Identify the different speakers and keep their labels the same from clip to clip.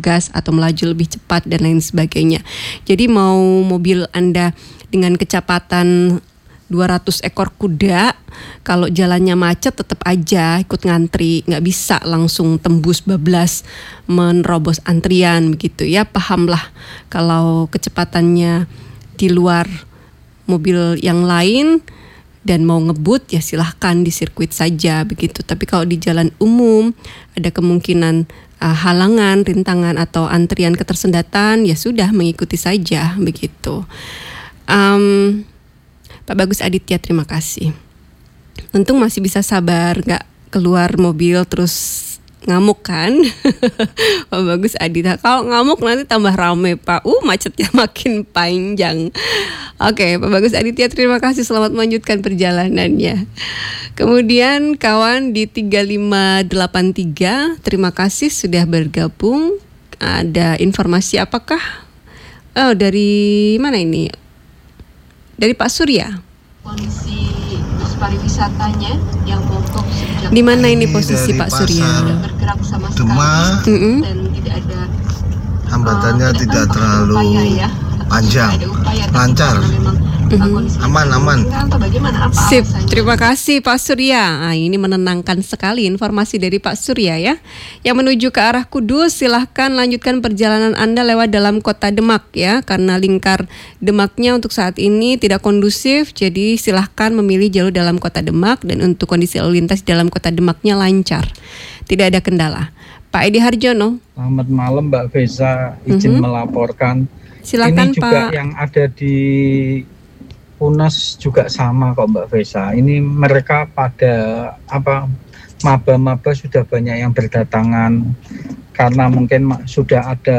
Speaker 1: ngegas atau melaju lebih cepat dan lain sebagainya. Jadi mau mobil Anda dengan kecepatan 200 ekor kuda, kalau jalannya macet tetap aja ikut ngantri, nggak bisa langsung tembus bablas menerobos antrian begitu ya. Pahamlah kalau kecepatannya di luar mobil yang lain dan mau ngebut ya silahkan di sirkuit saja begitu. Tapi kalau di jalan umum ada kemungkinan halangan, rintangan atau antrian ketersendatan, ya sudah mengikuti saja begitu. Pak Bagus Aditya, terima kasih. Untung masih bisa sabar, gak keluar mobil terus ngamuk kan. Pak Bagus Aditya, kalau ngamuk nanti tambah rame Pak, macetnya makin panjang. Oke, Pak Bagus Aditya, terima kasih, selamat melanjutkan perjalanannya. Kemudian kawan di 3583, terima kasih sudah bergabung. Ada informasi apakah? Dari mana ini? Dari Pak Surya.
Speaker 2: Kondisi bus pariwisatanya yang mogok sejak
Speaker 1: di mana ini posisi Pak Surya?
Speaker 2: Tidak bergerak sama sekali dan tidak ada
Speaker 3: hambatannya tidak terlalu panjang, lancar, aman.
Speaker 1: Sip, terima kasih Pak Surya. Ini menenangkan sekali informasi dari Pak Surya ya. Yang menuju ke arah Kudus, silahkan lanjutkan perjalanan Anda lewat dalam kota Demak ya. Karena lingkar Demaknya untuk saat ini tidak kondusif, jadi silahkan memilih jalur dalam kota Demak. Dan untuk kondisi lalu lintas di dalam kota Demaknya lancar, tidak ada kendala. Pak Edi Harjono.
Speaker 4: Selamat malam Mbak Feza, izin melaporkan.
Speaker 1: Silakan,
Speaker 4: ini juga
Speaker 1: Pak.
Speaker 4: yang ada di UNES juga sama kok Mbak Feza. Ini mereka pada maba-maba sudah banyak yang berdatangan karena mungkin sudah ada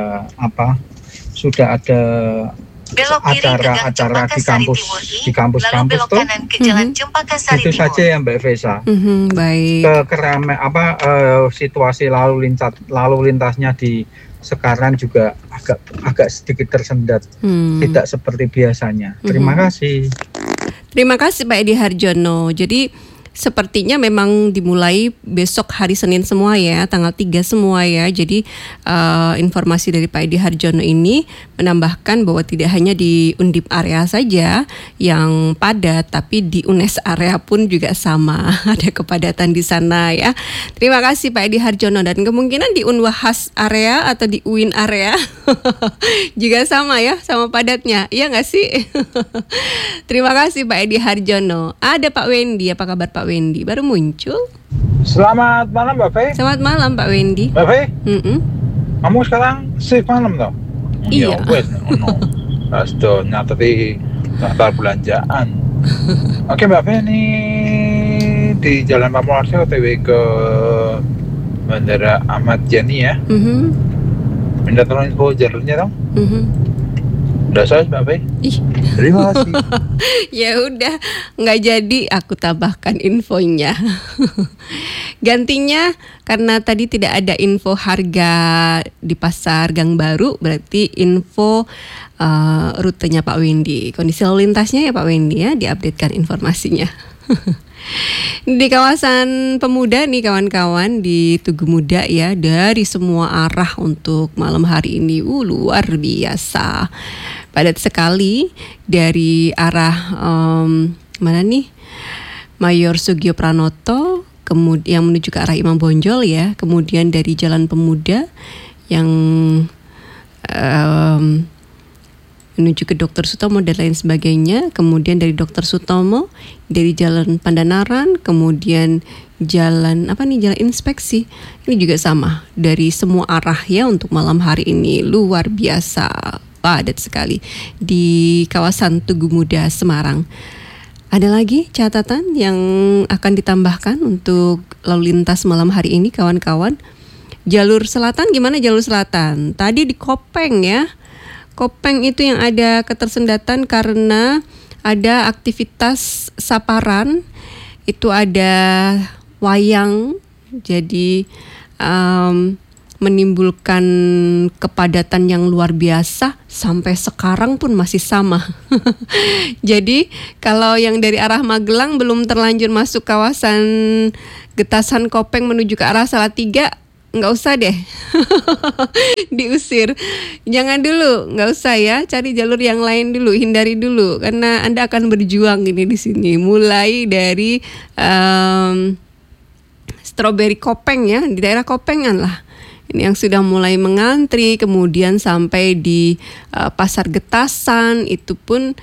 Speaker 4: acara di kampus-kampus tuh. Itu saja ya Mbak Feza.
Speaker 1: Baik.
Speaker 4: Situasi lalu lintasnya di sekarang juga agak sedikit tersendat, tidak seperti biasanya. Terima kasih.
Speaker 1: Terima kasih Pak Edi Harjono. Jadi sepertinya memang dimulai besok hari Senin semua ya, tanggal 3 semua ya. Jadi informasi dari Pak Edi Harjono ini menambahkan bahwa tidak hanya di Undip area saja yang padat, tapi di UNES area pun juga sama, ada kepadatan di sana ya. Terima kasih Pak Edi Harjono, dan kemungkinan di Unwahas area atau di UIN area juga sama ya, sama padatnya, iya nggak sih? Terima kasih Pak Edi Harjono. Ada Pak Wendy, apa kabar Pak Wendy? Baru muncul.
Speaker 5: Selamat malam Mbak Fe.
Speaker 1: Selamat malam Pak Wendy.
Speaker 5: Mbak Fe, kamu sekarang shift malam toh?
Speaker 1: Iya.
Speaker 5: Wes, sudah nyatati daftar belanjaan. Oke Mbak Fe, ini di Jalan Pamularsa OTW ke Bandara Ahmad Yani ya. Minta tolong info jalurnya dong. Udah saya Mbak Fe. Terima kasih.
Speaker 1: Ya udah, nggak jadi aku tambahkan infonya. Gantinya karena tadi tidak ada info harga di Pasar Gang Baru, berarti info rutenya Pak Wendy, kondisi lalu lintasnya ya Pak Wendy ya, diupdatekan informasinya. Di kawasan Pemuda nih kawan-kawan, di Tugu Muda ya, dari semua arah untuk malam hari ini luar biasa padat sekali. Dari arah mana nih, Mayor Sugio Pranoto, kemudian yang menuju ke arah Imam Bonjol ya, kemudian dari Jalan Pemuda yang menuju ke Dr. Sutomo dan lain sebagainya, kemudian dari Dr. Sutomo, dari Jalan Pandanaran, kemudian jalan Jalan Inspeksi, ini juga sama dari semua arah ya untuk malam hari ini, luar biasa padat sekali di kawasan Tugu Muda Semarang. Ada lagi catatan yang akan ditambahkan untuk lalu lintas malam hari ini kawan-kawan? Jalur selatan gimana jalur selatan? Tadi di Kopeng ya. Kopeng itu yang ada ketersendatan karena ada aktivitas saparan, itu ada wayang, jadi menimbulkan kepadatan yang luar biasa, sampai sekarang pun masih sama. Jadi kalau yang dari arah Magelang belum terlanjur masuk kawasan Getasan Kopeng menuju ke arah Salatiga, nggak usah deh. Diusir. Jangan dulu, nggak usah ya. Cari jalur yang lain dulu, hindari dulu, karena Anda akan berjuang ini di sini. Mulai dari Strawberry Kopeng ya, di daerah Kopengan lah. Ini yang sudah mulai mengantri, kemudian sampai di Pasar Getasan itu pun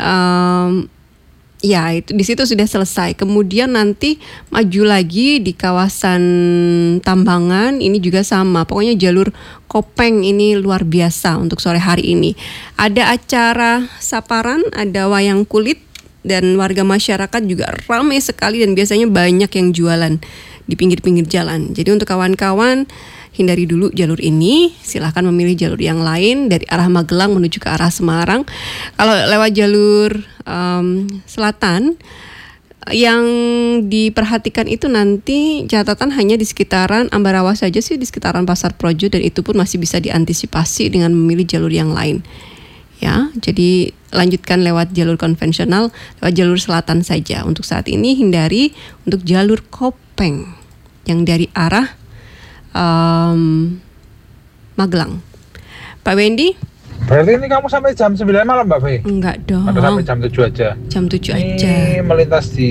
Speaker 1: ya itu di situ sudah selesai. Kemudian nanti maju lagi di kawasan Tambangan, ini juga sama. Pokoknya jalur Kopeng ini luar biasa untuk sore hari ini. Ada acara saparan, ada wayang kulit, dan warga masyarakat juga ramai sekali dan biasanya banyak yang jualan di pinggir-pinggir jalan. Jadi untuk kawan-kawan, hindari dulu jalur ini, silahkan memilih jalur yang lain dari arah Magelang menuju ke arah Semarang. Kalau lewat jalur selatan, yang diperhatikan itu nanti catatan hanya di sekitaran Ambarawa saja sih, di sekitaran Pasar Projo, dan itu pun masih bisa diantisipasi dengan memilih jalur yang lain. Ya, jadi lanjutkan lewat jalur konvensional, lewat jalur selatan saja. Untuk saat ini hindari untuk jalur Kopeng yang dari arah Magelang. Pak Wendy?
Speaker 5: Berarti ini kamu sampai jam 9 malam Mbak Fe?
Speaker 1: Enggak dong.
Speaker 5: Atau sampai jam 7 aja?
Speaker 1: Jam 7 aja.
Speaker 5: Ini melintas di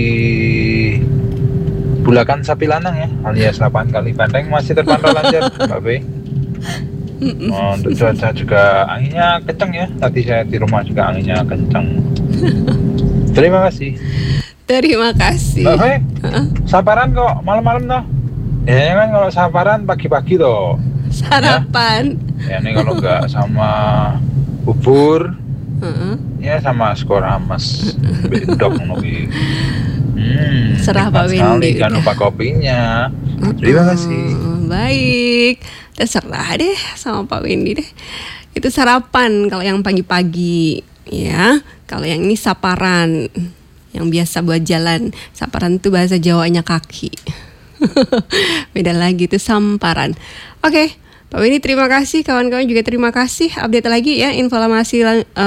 Speaker 5: Bulakan Sapi Lanang ya, alias 8 kali Bandeng, masih terpantau lancar Mbak Fe. Untuk cuaca juga anginnya kencang ya. Tadi saya di rumah juga anginnya kencang. Terima kasih.
Speaker 1: Terima kasih.
Speaker 5: Mbak Fe, saparan kok malam-malam toh? Ya kan kalau saparan pagi-pagi toh.
Speaker 1: Sarapan.
Speaker 5: Ya ini kalau nggak sama bubur, ya sama skor amas, bendok nugi.
Speaker 1: Serah Pak Wendy.
Speaker 5: Jangan lupa kopinya. Terima kasih.
Speaker 1: Baik, terserah deh sama Pak Wendy deh. Itu sarapan kalau yang pagi-pagi ya. Kalau yang ini saparan, yang biasa buat jalan. Saparan itu bahasa Jawanya kaki. Beda lagi itu samparan. Oke, Pak Wendy terima kasih, kawan-kawan juga terima kasih. Update lagi ya informasi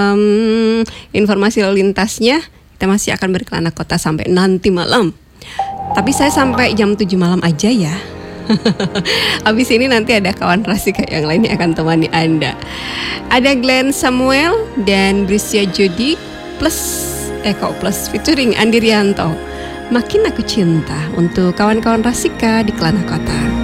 Speaker 1: lalu lintasnya. Kita masih akan berkelana kota sampai nanti malam. Tapi saya sampai jam 7 malam aja ya. Habis ini nanti ada kawan Rasika yang lainnya akan temani Anda. Ada Glenn Samuel dan Brisya Jody plus Eko plus featuring Andi Rianto. Makin Aku Cinta untuk kawan-kawan Rasika di Kelana Kota.